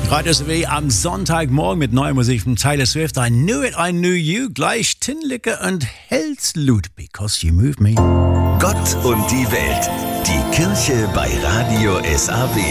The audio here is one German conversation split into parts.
Radio SW am Sonntagmorgen mit neuer Musik von Taylor Swift. I Knew It, I Knew You. Gleich Tinlicke und Helslut, Because You Move Me. Gott und die Welt. Die Kirche bei Radio SAW.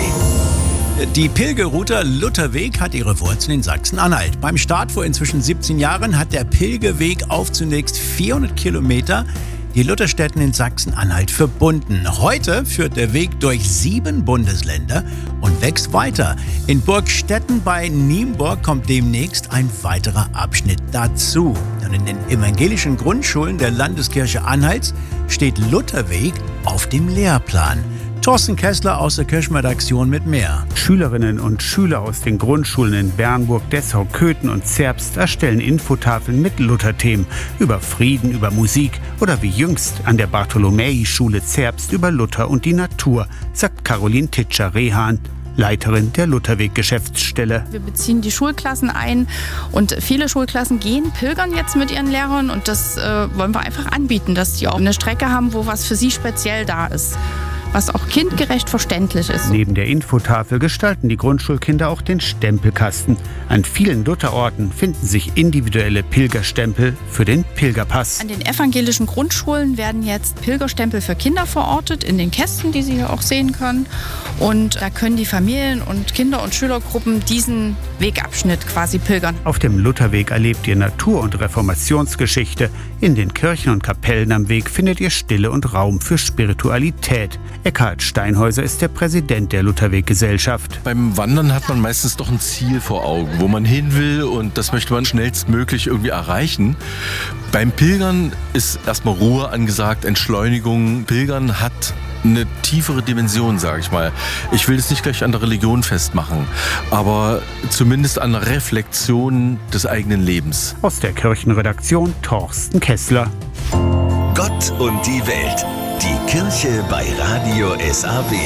Die Pilgerroute Lutherweg hat ihre Wurzeln in Sachsen-Anhalt. Beim Start vor inzwischen 17 Jahren hat der Pilgerweg auf zunächst 400 Kilometer die Lutherstädten in Sachsen-Anhalt verbunden. Heute führt der Weg durch 7 Bundesländer und wächst weiter. In Burgstetten bei Nienburg kommt demnächst ein weiterer Abschnitt dazu. Dann in den evangelischen Grundschulen der Landeskirche Anhalts steht Lutherweg auf dem Lehrplan. Thorsten Kessler aus der Kirchenredaktion mit mehr. Schülerinnen und Schüler aus den Grundschulen in Bernburg, Dessau, Köthen und Zerbst erstellen Infotafeln mit Lutherthemen über Frieden, über Musik oder wie jüngst an der Bartholomäi-Schule Zerbst über Luther und die Natur, sagt Caroline Titscher-Rehan, Leiterin der Lutherweg-Geschäftsstelle. Wir beziehen die Schulklassen ein und viele Schulklassen gehen pilgern jetzt mit ihren Lehrern und das wollen wir einfach anbieten, dass die auch eine Strecke haben, wo was für sie speziell da ist, was auch kindgerecht verständlich ist. Neben der Infotafel gestalten die Grundschulkinder auch den Stempelkasten. An vielen Lutherorten finden sich individuelle Pilgerstempel für den Pilgerpass. An den evangelischen Grundschulen werden jetzt Pilgerstempel für Kinder verortet, in den Kästen, die Sie hier auch sehen können. Und da können die Familien und Kinder- und Schülergruppen diesen Wegabschnitt quasi pilgern. Auf dem Lutherweg erlebt ihr Natur- und Reformationsgeschichte. In den Kirchen und Kapellen am Weg findet ihr Stille und Raum für Spiritualität. Eckhard Steinhäuser ist der Präsident der Lutherweg-Gesellschaft. Beim Wandern hat man meistens doch ein Ziel vor Augen, wo man hin will, und das möchte man schnellstmöglich irgendwie erreichen. Beim Pilgern ist erstmal Ruhe angesagt, Entschleunigung. Pilgern hat eine tiefere Dimension, sage ich mal. Ich will es nicht gleich an der Religion festmachen, aber zumindest an der Reflexion des eigenen Lebens. Aus der Kirchenredaktion Thorsten Kessler. Gott und die Welt. Die Kirche bei Radio SAW.